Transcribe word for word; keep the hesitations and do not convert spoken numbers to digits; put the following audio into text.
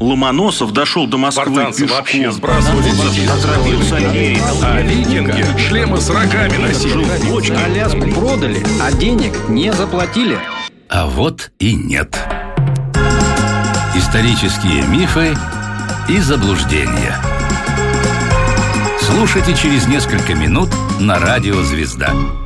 Ломоносов дошел до Москвы Спартанцы пешком. вообще сбрасывали детей. Отравил Сахей. А викинги шлемы с рогами носили. Аляску продали, а денег не заплатили. А вот и нет. Исторические мифы и заблуждения. Слушайте через несколько минут на радио «Звезда».